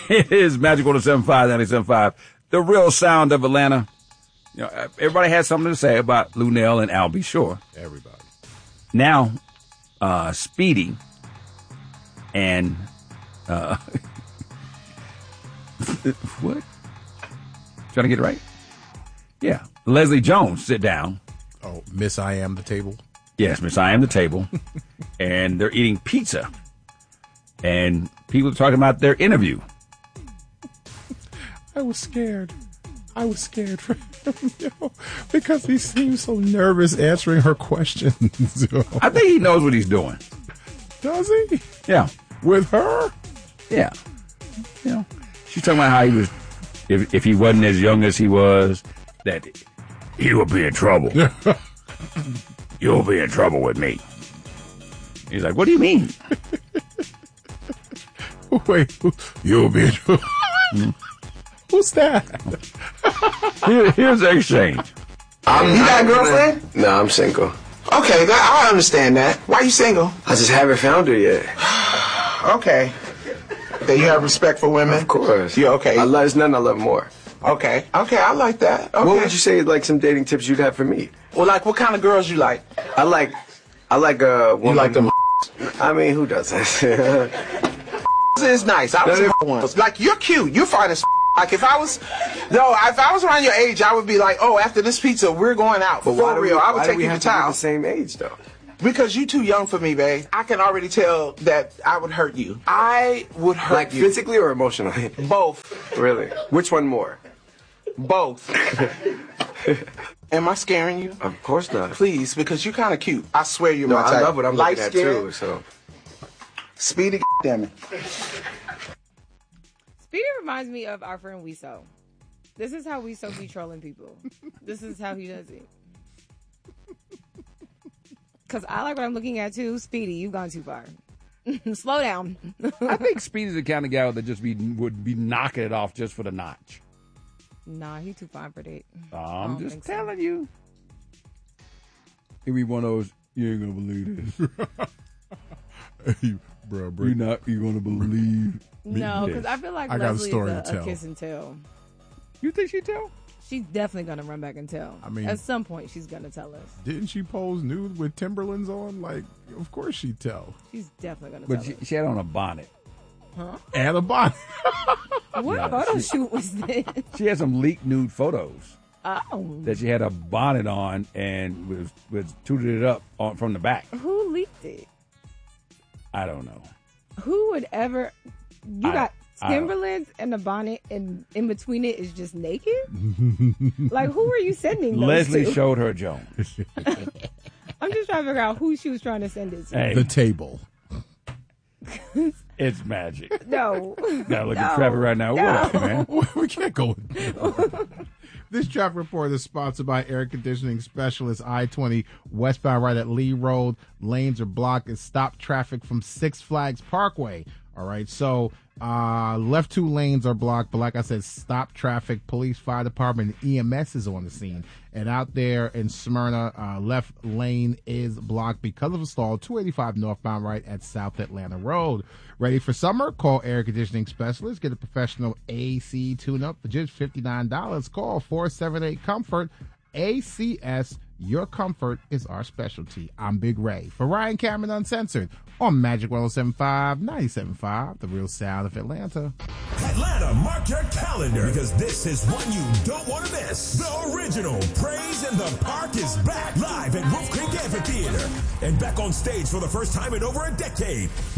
It is Magic 107.5, 97.5, the real sound of Atlanta. You know, everybody has something to say about Luenell and Albie, sure. Everybody. Now, Speedy and what? Trying to get it right? Yeah. Leslie Jones sit down. Oh, Miss I Am the Table? Yes, Miss I Am the Table. And they're eating pizza. And people are talking about their interview. I was scared for him, because he seems so nervous answering her questions. I think he knows what he's doing. Does he? Yeah. With her? Yeah. You know, she's talking about how he was, if he wasn't as young as he was, that he would be in trouble. You'll be in trouble with me. He's like, what do you mean? Wait, you'll be in trouble. Who's that? Here's the exchange. You got a girlfriend? No, I'm single. Okay, I understand that. Why you single? I just haven't found her yet. Okay. Do you have respect for women? Of course. You okay? There's nothing I love more. Okay, I like that. Okay. What would you say, like, some dating tips you'd have for me? Well, like, what kind of girls you like? I like a woman. You like them? I mean, who doesn't? It's nice. I was ones. Like, you're cute. You're fine as like, if I was around your age, I would be like, oh, after this pizza, we're going out. But for real, I would take you to Why do we have town. to be the same age, though? Because you too young for me, babe. I can already tell that I would hurt you. I would hurt Like, you. physically or emotionally? Both. Really? Which one more? Both. Am I scaring you? Of course not. Please, because you're kind of cute. I swear you're my type. I love what I'm looking at, Light-skinned, too, so. Speedy, damn it. Speedy reminds me of our friend Weso. This is how Weso be trolling people. This is how he does it. Because I like what I'm looking at, too. Speedy, you've gone too far. Slow down. I think Speedy's the kind of guy that just would be knocking it off just for the notch. Nah, he too fine for that. I'm just telling you. He'd be one of those, you ain't gonna believe this. Hey, bro, You're gonna believe No, because I feel like I got a Leslie story is to tell. a kiss and tell. You think she'd tell? She's definitely going to run back and tell. I mean, at some point, she's going to tell us. Didn't she pose nude with Timberlands on? Like, of course she'd tell. She's definitely going to tell But us. she had on a bonnet. Huh? And a bonnet. What photo shoot was this? She had some leaked nude photos. Oh. That she had a bonnet on and was tooted it up from the back. Who leaked it? I don't know. Who would ever... You got Timberlands and a bonnet, and in between it is just naked? Like, who are you sending those Leslie to? showed her Jones. I'm just trying to figure out who she was trying to send it to. Hey. The table. It's magic. No. Gotta look at Trevor right now. What, man? We can't go. This traffic report is sponsored by Air Conditioning Specialist I-20 westbound right at Lee Road. Lanes are blocked and stop traffic from Six Flags Parkway. All right, so left 2 lanes are blocked, but like I said, stop traffic. Police, fire department, and EMS is on the scene. And out there in Smyrna, left lane is blocked because of a stall. 285 northbound right at South Atlanta Road. Ready for summer? Call Air Conditioning Specialist. Get a professional AC tune-up for just $59. Call 478-COMFORT. ACS, your comfort is our specialty. I'm Big Ray. For Ryan Cameron Uncensored on Magic 107.5, 97.5, the real sound of Atlanta. Atlanta, mark your calendar because this is one you don't want to miss. The original Praise in the Park is back live at Wolf Creek Amphitheater and back on stage for the first time in over a decade.